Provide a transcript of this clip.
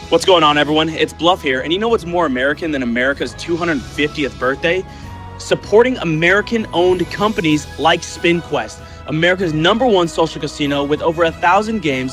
What's going on, everyone? It's Bluff here, and you know what's more American than America's 250th birthday? Supporting American-owned companies like SpinQuest, America's #1 social casino with over 1,000 games